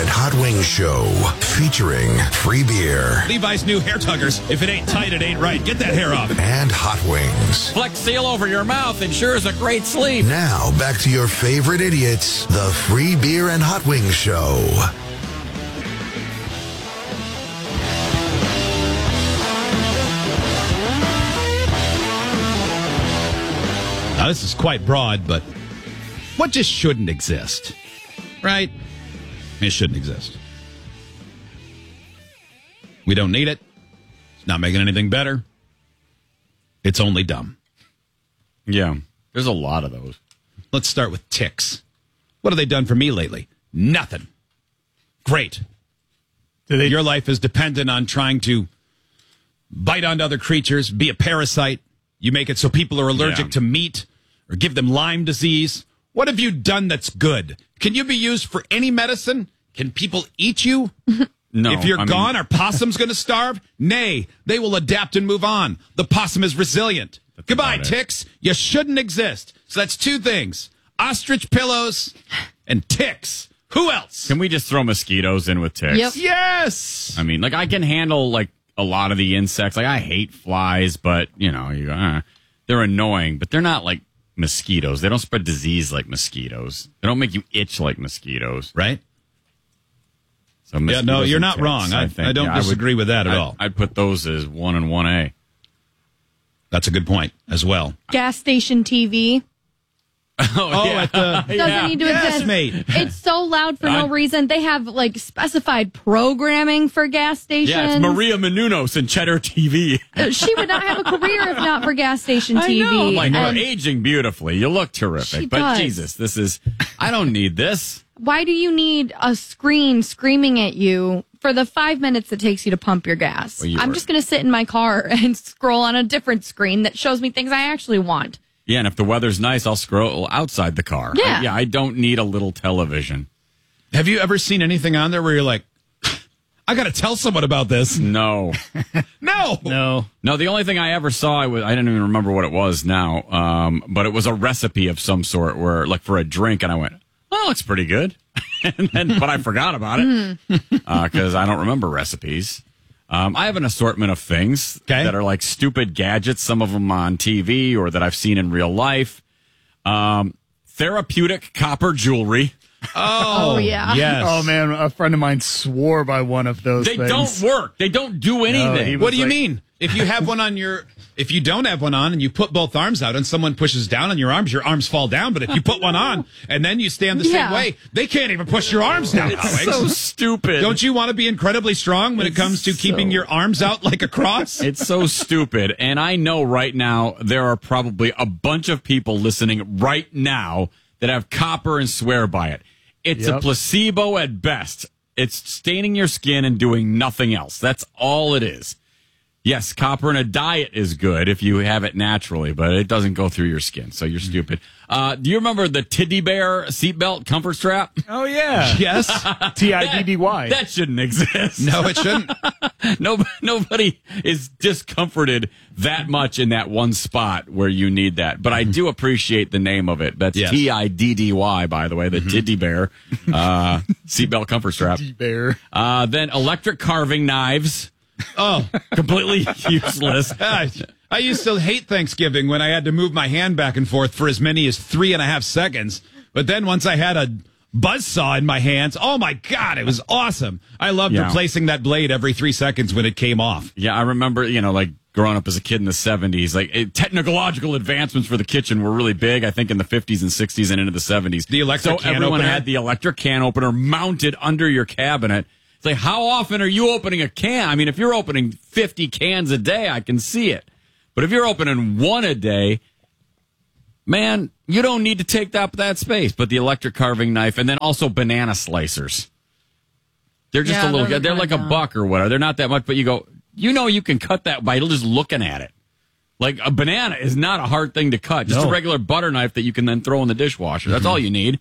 and Hot Wings Show, featuring free beer Levi's new hair tuggers. If it ain't tight, it ain't right. Get that hair off. and Hot Wings. Flex Seal over your mouth ensures a great sleep. Now, back to your favorite idiots, the Free Beer and Hot Wings Show. Now, this is quite broad, but what just shouldn't exist? Right? It shouldn't exist. We don't need it. It's not making anything better. It's only dumb. Yeah, there's a lot of those. Let's start with ticks. What have they done for me lately? Nothing. Great. Your life is dependent on trying to bite onto other creatures, be a parasite. You make it so people are allergic to meat or give them Lyme disease. What have you done that's good? Can you be used for any medicine? Can people eat you? No. If you're gone, are possums going to starve? Nay, they will adapt and move on. The possum is resilient. Goodbye, ticks. You shouldn't exist. So that's two things. Ostrich pillows and ticks. Who else? Can we just throw mosquitoes in with ticks? Yep. Yes. I mean, like, I can handle, like, a lot of the insects. Like, I hate flies, but, you know, they're annoying, but they're not like mosquitoes. They don't spread disease like mosquitoes. They don't make you itch like mosquitoes. Right? So Yeah, no, mosquitoes you're and not ticks, wrong. I don't disagree with that at all. I'd put those as 1 and 1A. That's a good point as well. Gas station TV At the... doesn't need to Yes, exist. mate. It's so loud for no reason. They have like specified programming for gas stations. Yeah, it's Maria Menounos and Cheddar TV. She would not have a career if not for gas station TV. I know. Like, And you're aging beautifully. You look terrific. She But does. Jesus, I don't need this. why do you need a screen screaming at you for the 5 minutes it takes you to pump your gas? Well, I'm just going to sit in my car and scroll on a different screen that shows me things I actually want. Yeah, and if the weather's nice, I'll scroll outside the car. Yeah. I don't need a little television. Have you ever seen anything on there where you're like, I got to tell someone about this? No. No. No, the only thing I ever saw, I didn't even remember what it was now, but it was a recipe of some sort where, like, for a drink, and I went, oh, it's pretty good. But I forgot about it because I don't remember recipes. I have an assortment of things that are like stupid gadgets, some of them on TV or that I've seen in real life. Therapeutic copper jewelry. Oh, yeah. Yes. Oh, man, a friend of mine swore by one of those They things. don't work. They don't do anything. he What was do you like- mean? If you have one on if you don't have one on and you put both arms out and someone pushes down on your arms fall down. But if you put one on and then you stand the same Yeah. way, they can't even push your arms down. It's Alex. so stupid. Don't you want to be incredibly strong when it comes to keeping your arms out like a cross? It's so stupid. And I know right now there are probably a bunch of people listening right now that have copper and swear by it. It's a placebo at best. It's staining your skin and doing nothing else. That's all it is. Yes, copper in a diet is good if you have it naturally, but it doesn't go through your skin, so you're stupid. Do you remember the Teddy Bear seatbelt comfort strap? Oh, yeah. Yes. TIDDY. That shouldn't exist. No, it shouldn't. Nobody is discomforted that much in that one spot where you need that. But I do appreciate the name of it. That's TIDDY, by the way, the Teddy Bear seatbelt comfort strap. Bear. Then electric carving knives. Oh, Completely useless. I used to hate Thanksgiving when I had to move my hand back and forth for as many as 3.5 seconds. But then once I had a buzzsaw in my hands, oh my God, it was awesome. I loved replacing that blade every 3 seconds when it came off. Yeah, I remember, like growing up as a kid in the 70s, like technological advancements for the kitchen were really big, I think in the 50s and 60s and into the 70s. The electric can everyone opener? had the electric can opener mounted under your cabinet. It's like, how often are you opening a can? I mean, if you're opening 50 cans a day, I can see it. But if you're opening one a day, man, you don't need to take up that space. But the electric carving knife, and then also banana slicers. They're just a little, they're like a buck or whatever. They're not that much, but you go, you can cut that by just looking at it. Like a banana is not a hard thing to cut. Just a regular butter knife that you can then throw in the dishwasher. That's all you need.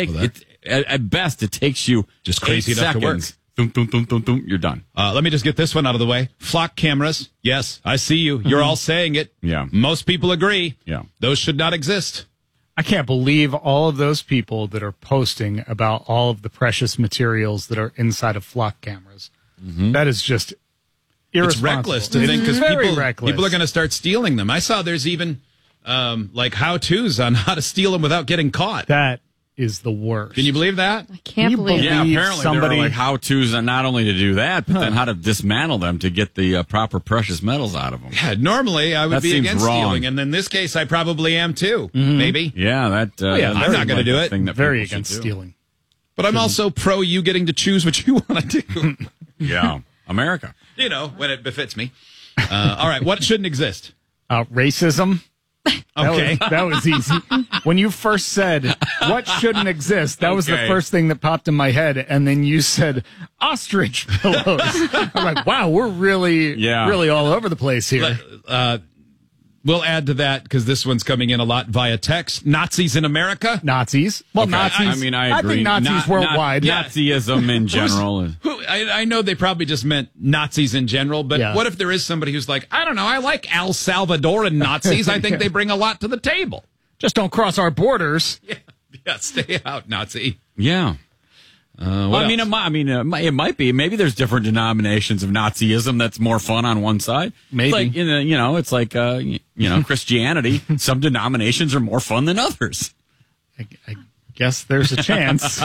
At best, it takes you just crazy enough to work. Dum, dum, dum, dum, dum, you're done. Let me just get this one out of the way. Flock cameras. Yes, I see you. You're all saying it. Yeah. Most people agree. Yeah. Those should not exist. I can't believe all of those people that are posting about all of the precious materials that are inside of flock cameras. That is just irresponsible. It's reckless to think because reckless. people are going to start stealing them. I saw there's even like how-tos on how to steal them without getting caught. That is the worst. Can you believe that? I can't believe Yeah, it. apparently there are like how-tos on not only to do that, but then how to dismantle them to get the proper precious metals out of them. Yeah, normally I would That be seems against wrong. stealing, and in this case I probably am too. Maybe. Yeah, that. yeah, I'm not gonna do it. Very against stealing. But I'm also pro you getting to choose what you want to do. Yeah, America. You know, when it befits me. All right, what shouldn't exist? Racism. Okay. That was easy. When you first said what shouldn't exist, that was the first thing that popped in my head. And then you said ostrich pillows. I'm like, wow, we're really all over the place here. We'll add to that because this one's coming in a lot via text. Nazis in America? Nazis. Well, Okay. Nazis. I mean, I agree. think Nazis worldwide. Nazism in general. I know they probably just meant Nazis in general, but Yeah. what if there is somebody who's like, I don't know, I like El Salvadoran Nazis. I think they bring a lot to the table. Just don't cross our borders. Yeah, stay out, Nazi. Yeah. What else? It might be. Maybe there's different denominations of Nazism that's more fun on one side. Maybe. It's like Christianity. Some denominations are more fun than others. I guess there's a chance.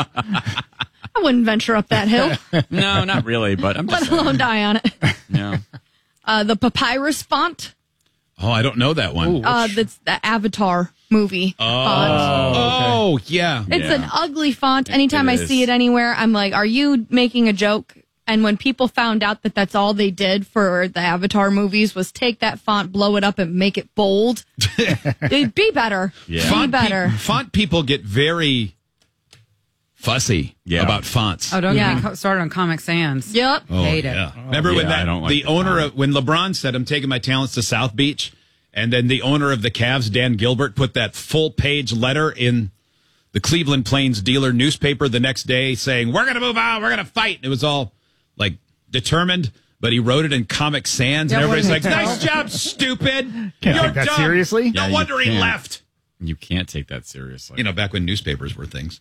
I wouldn't venture up that hill, No, not really. But I'm let just alone die on it. yeah. The papyrus font. Oh, I don't know that one. That's the Avatar movie font. Oh, yeah. It's Yeah. an ugly font. Anytime I is. see it anywhere, I'm like, are you making a joke? And when people found out that that's all they did for the Avatar movies was take that font, blow it up, and make it bold, it'd be better. Yeah. Be better. Font people get very fussy about fonts. Oh, don't Yeah. get me started on Comic Sans. Yep. Hate it. Yeah. Remember when Yeah, I don't like the the owner font. of when LeBron said I'm taking my talents to South Beach, and then the owner of the Cavs, Dan Gilbert, put that full page letter in the Cleveland Plains Dealer newspaper the next day saying, we're going to move on, we're going to fight. It was all like determined, but he wrote it in Comic Sans, and Yeah, everybody's what like, did he nice job, stupid. Can't You're take that dumb. seriously. No Yeah, you wonder he can't. left. You can't take that seriously. You know, back when newspapers were things.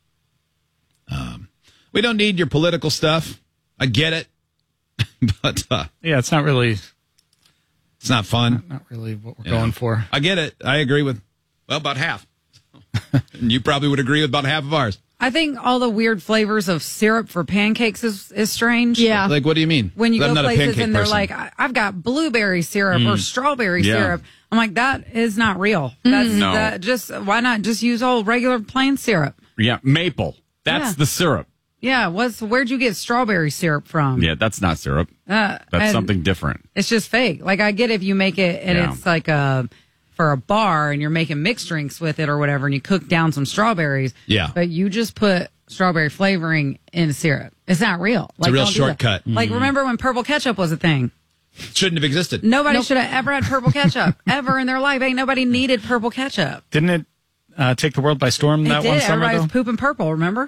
We don't need your political stuff. I get it. But Yeah, it's not really it's not fun. what we're going for. I get it. I agree with, well, about half. And you probably would agree with about half of ours. I think all the weird flavors of syrup for pancakes is strange. Yeah. Like, what do you mean? When you I'm go not a places pancake and they're person. like, I've got blueberry syrup or strawberry Yeah. syrup. I'm like, that is not real. That's No. why not just use old regular plain syrup? Yeah, maple. That's Yeah. the syrup. Yeah. Where'd you get strawberry syrup from? Yeah, that's not syrup. That's and something different. It's just fake. Like I get if you make it and Yeah. it's like for a bar and you're making mixed drinks with it or whatever and you cook down some strawberries. Yeah. But you just put strawberry flavoring in syrup. It's not real. a real don't do that. shortcut. Like remember when purple ketchup was a thing? Shouldn't have existed. Nobody should have ever had purple ketchup ever in their life. Ain't nobody needed purple ketchup. Didn't it take the world by storm It that did. one summer, Everybody though? was pooping purple, remember?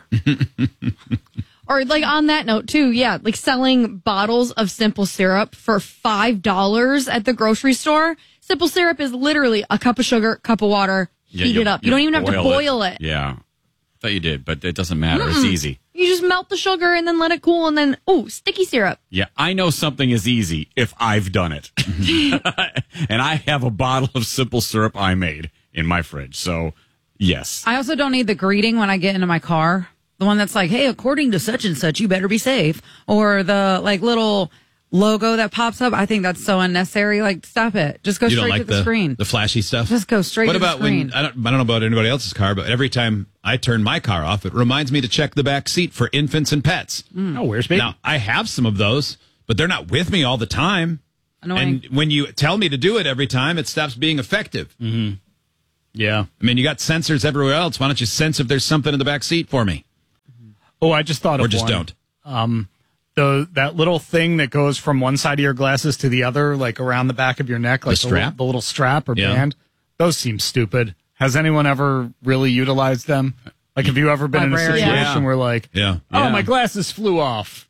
Or like on that note too, yeah, like selling bottles of simple syrup for $5 at the grocery store. Simple syrup is literally a cup of sugar, cup of water, heat it up. You don't even have to boil it. Yeah. Thought you did, but it doesn't matter. It's easy. You just melt the sugar and then let it cool and then sticky syrup. Yeah, I know something is easy if I've done it. And I have a bottle of simple syrup I made in my fridge. So, yes. I also don't need the greeting when I get into my car. The one that's like, hey, according to such and such, you better be safe. Or the like little logo that pops up. I think that's so unnecessary. Like, stop it. Just go You don't straight like to the screen. the flashy stuff? Just go straight What to the about screen. when, I don't know about anybody else's car, but every time I turn my car off, it reminds me to check the back seat for infants and pets. Oh, where's baby? Now, I have some of those, but they're not with me all the time. Annoying. And when you tell me to do it every time, it stops being effective. Yeah. I mean, you got sensors everywhere else. Why don't you sense if there's something in the back seat for me? Oh, I just thought Or of just one. don't. That little thing that goes from one side of your glasses to the other, like around the back of your neck, like strap? the little strap or Yeah. band. Those seem stupid. Has anyone ever really utilized them? Like, have you ever been in a Librarian. situation Yeah. where, like, Yeah. oh, Yeah. my glasses flew off?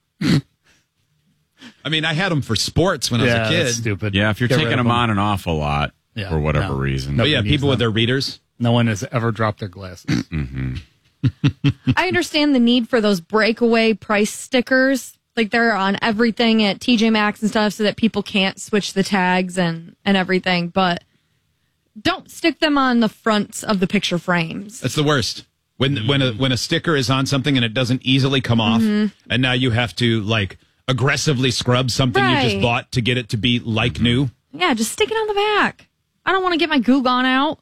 I mean, I had them for sports when I was a kid. That's stupid. Yeah, if you're Get rid taking of them on and off a lot Yeah, for whatever no. reason. No. But yeah, Nobody people needs with their readers, No one has ever dropped their glasses. I understand the need for those breakaway price stickers. Like they're on everything at TJ Maxx and stuff so that people can't switch the tags and everything. But don't stick them on the fronts of the picture frames. That's the worst. When a sticker is on something and it doesn't easily come off, and now you have to like aggressively scrub something you just bought to get it to be like new. Yeah, just stick it on the back. I don't want to get my Goo Gone out.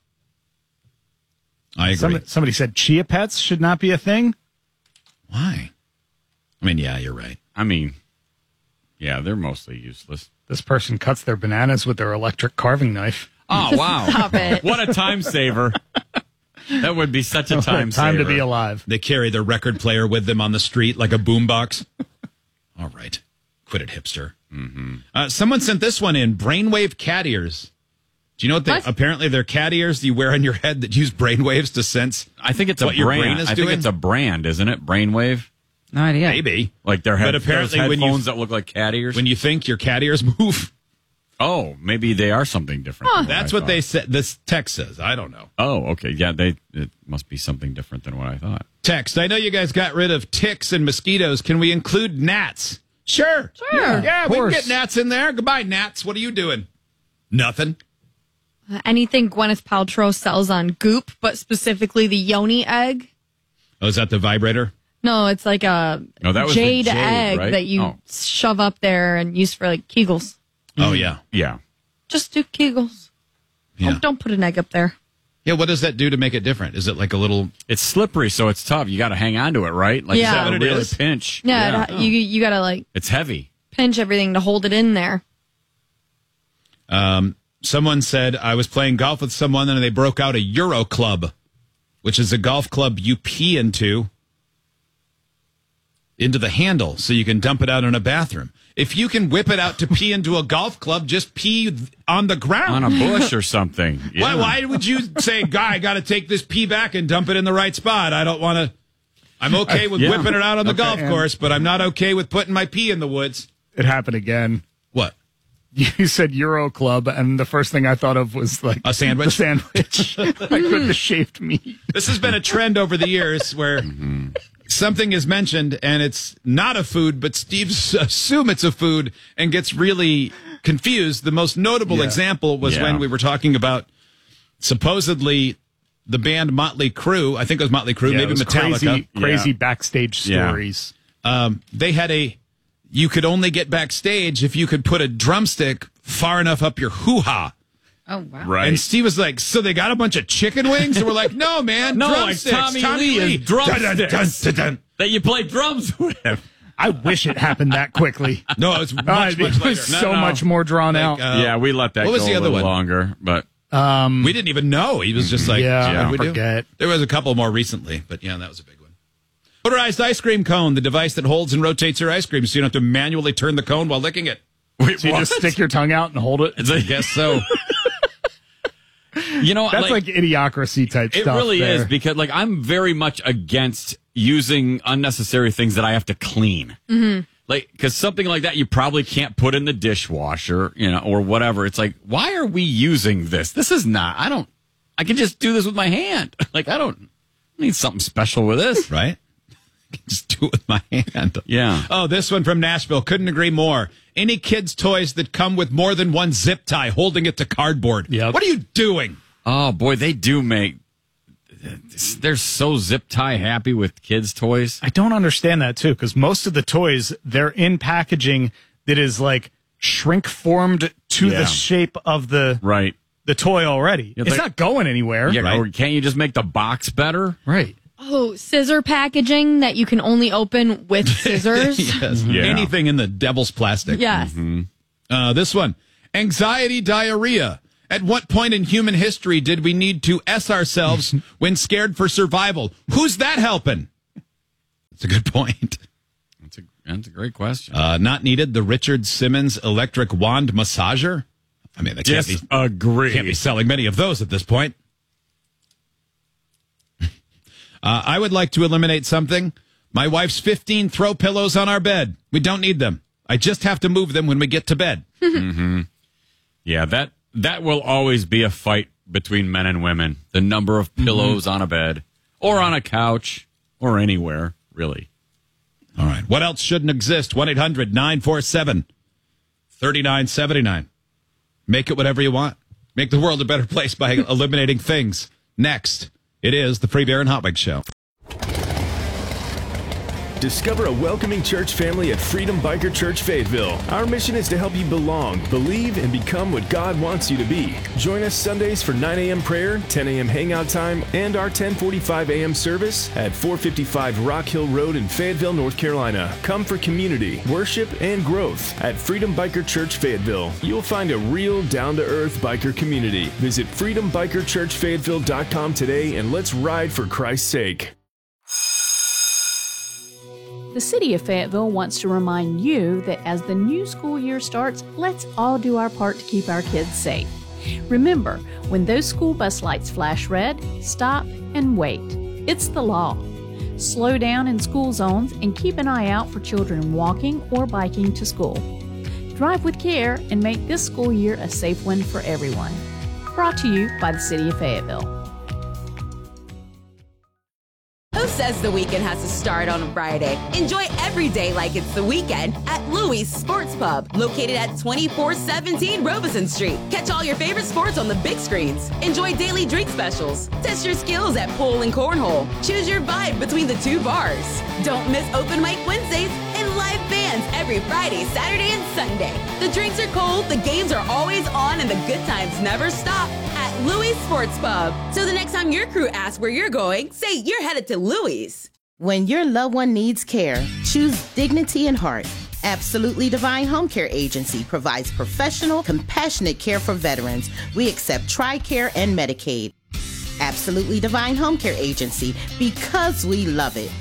I agree. Somebody said Chia Pets should not be a thing. Why? I mean, yeah, you're right. I mean, yeah, they're mostly useless. This person cuts their bananas with their electric carving knife. Oh, wow. Stop it. What a time saver. That would be such a time Time saver. to be alive. They carry their record player with them on the street like a boombox. All right. Quit it, hipster. Someone sent this one in. Brainwave cat ears. Do you know what they... Apparently, they're cat ears you wear on your head that use brainwaves to sense I think it's a what your brand. brain is I doing? think it's a brand, isn't it? Brainwave? No idea. Maybe. Like their But apparently those when you- headphones that look like cat ears? When you think your cat ears move. Oh, maybe they are something different. than That's I what thought. they said. This text says. I don't know. Oh, okay. Yeah, it must be something different than what I thought. Text. I know you guys got rid of ticks and mosquitoes. Can we include gnats? Sure. Yeah, we can get gnats in there. Goodbye, gnats. What are you doing? Nothing. Anything Gwyneth Paltrow sells on Goop, but specifically the yoni egg. Oh, is that the vibrator? No, it's like a No, that was the jade jade, egg right? that you Oh. shove up there and use for like Kegels. Oh, yeah. Yeah. Just do Kegels. Yeah. Don't put an egg up there. Yeah, what does that do to make it different? Is it like a little... It's slippery, so it's tough. You got to hang on to it, right? Like, Yeah. you gotta Is that what it really is? pinch. Yeah, you got to like It's heavy. pinch everything to hold it in there. Someone said, I was playing golf with someone and they broke out a Euro Club, which is a golf club you pee into the handle so you can dump it out in a bathroom. If you can whip it out to pee into a golf club, just pee on the ground. On a bush or something. Yeah. Why would you say, guy, I got to take this pee back and dump it in the right spot? I don't want to. I'm okay with whipping it out on the golf course, but I'm not okay with putting my pee in the woods. It happened again. What? You said Euro Club, and the first thing I thought of was like A sandwich? The sandwich, like with the shaved meat. This has been a trend over the years where something is mentioned and it's not a food, but Steve assumes it's a food and gets really confused. The most notable example was when we were talking about supposedly the band Motley Crue. I think it was Motley Crue, maybe Metallica. Crazy backstage stories. They had you could only get backstage if you could put a drumstick far enough up your hoo-ha. Oh, wow. Right. And Steve was like, so they got a bunch of chicken wings? And we're like, no, man, No, drumsticks. like Tommy Lee is drumsticks. Dun, dun, dun, dun. that you play drums with. I wish it happened that quickly. No, it was much, it much was later. so much more drawn out. Yeah, we let that what was go the a other little one? longer, but We didn't even know. He was just like, I we do? forget. There was a couple more recently, but yeah, that was a big one. Motorized ice cream cone, the device that holds and rotates your ice cream so you don't have to manually turn the cone while licking it. wait, So you just stick your tongue out and hold it. I guess so. You know, That's like idiocracy type it stuff. really there. is because like I'm very much against using unnecessary things that I have to clean. Mm-hmm. Like because something like that you probably can't put in the dishwasher, or whatever. It's like, why are we using this? This is not. I can just do this with my hand. Like I don't need something special with this, Right? Just do it with my hand. Yeah. Oh, this one from Nashville. Couldn't agree more. Any kids' toys that come with more than one zip tie holding it to cardboard. Yep. What are you doing? Oh boy, they do make. They're so zip tie happy with kids' toys. I don't understand that too, because most of the toys they're in packaging that is like shrink formed to Yeah. the shape of the Right. toy already. Yeah, It's like- not going anywhere. Yeah. Right. Or can't you just make the box better? Right. Oh, scissor packaging that you can only open with scissors. Yes. Yeah. Anything in the devil's plastic. Yes. This one. Anxiety diarrhea. At what point in human history did we need to S ourselves when scared for survival? Who's that helping? That's a good point. That's a great question. Not needed. The Richard Simmons electric wand massager. I mean, they can't be selling many of those at this point. I would like to eliminate something. My wife's 15 throw pillows on our bed. We don't need them. I just have to move them when we get to bed. Yeah, that will always be a fight between men and women. The number of pillows on a bed or on a couch or anywhere, really. All right. What else shouldn't exist? 1-800-947-3979. Make it whatever you want. Make the world a better place by eliminating things. Next, it is the Free Beer and Hot Wings Show. Discover a welcoming church family at Freedom Biker Church Fayetteville. Our mission is to help you belong, believe, and become what God wants you to be. Join us Sundays for 9 a.m. prayer, 10 a.m. hangout time, and our 10:45 a.m. service at 455 Rock Hill Road in Fayetteville, North Carolina. Come for community, worship, and growth at Freedom Biker Church Fayetteville. You'll find a real, down-to-earth biker community. Visit freedombikerchurchfayetteville.com today and let's ride for Christ's sake. The City of Fayetteville wants to remind you that as the new school year starts, let's all do our part to keep our kids safe. Remember, when those school bus lights flash red, stop and wait. It's the law. Slow down in school zones and keep an eye out for children walking or biking to school. Drive with care and make this school year a safe one for everyone. Brought to you by the City of Fayetteville. Who says the weekend has to start on a Friday? Enjoy every day like it's the weekend at Louis Sports Pub, located at 2417 Robeson Street. Catch all your favorite sports on the big screens. Enjoy daily drink specials. Test your skills at pool and cornhole. Choose your vibe between the two bars. Don't miss open mic Wednesdays and live bands every Friday, Saturday, and Sunday. The drinks are cold, the games are always on, and the good times never stop at Louis Sports Pub. So the next time your crew asks where you're going, say you're headed to Louis. When your loved one needs care, choose dignity and heart. Absolutely Divine Home Care Agency provides professional, compassionate care for veterans. We accept TRICARE and Medicaid. Absolutely Divine Home Care Agency, because we love it.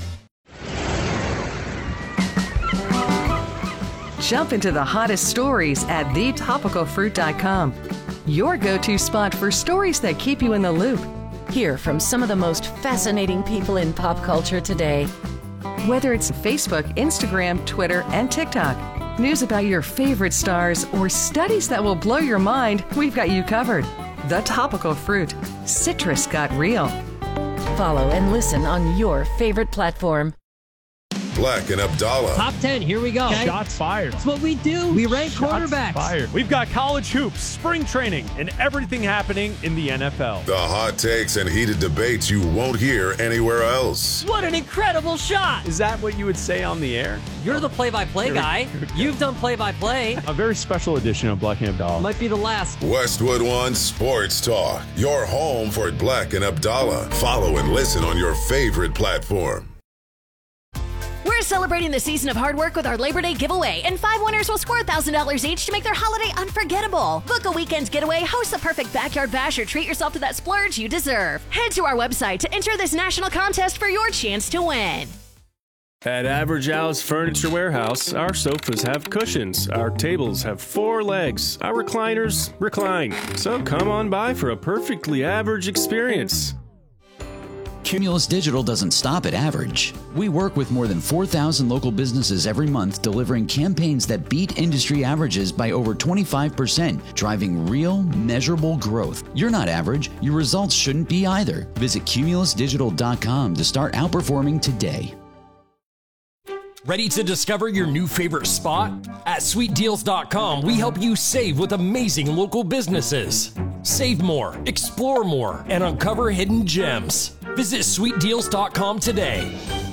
Jump into the hottest stories at thetopicalfruit.com. Your go-to spot for stories that keep you in the loop. Hear from some of the most fascinating people in pop culture today. Whether it's Facebook, Instagram, Twitter, and TikTok, news about your favorite stars, or studies that will blow your mind, we've got you covered. The Topical Fruit. Citrus got real. Follow and listen on your favorite platform. Black and Abdallah. Top 10, here we go. Okay. Shots fired. That's what we do. We rank quarterbacks. Fired. We've got college hoops, spring training, and everything happening in the NFL. The hot takes and heated debates you won't hear anywhere else. What an incredible shot. Is that what you would say on the air? You're the play-by-play guy. You've done play-by-play. A very special edition of Black and Abdallah. Might be the last. Westwood One Sports Talk. Your home for Black and Abdallah. Follow and listen on your favorite platform. We're celebrating the season of hard work with our Labor Day giveaway, and 5 winners will score $1,000 each to make their holiday unforgettable. Book a weekend getaway, host the perfect backyard bash, or treat yourself to that splurge you deserve. Head to our website to enter this national contest for your chance to win. At Average Al's Furniture Warehouse, our sofas have cushions, our tables have 4 legs, our recliners recline. So come on by for a perfectly average experience. Cumulus Digital doesn't stop at average. We work with more than 4,000 local businesses every month, delivering campaigns that beat industry averages by over 25%, driving real, measurable growth. You're not average. Your results shouldn't be either. Visit cumulusdigital.com to start outperforming today. Ready to discover your new favorite spot? At sweetdeals.com, we help you save with amazing local businesses. Save more, explore more, and uncover hidden gems. Visit sweetdeals.com today.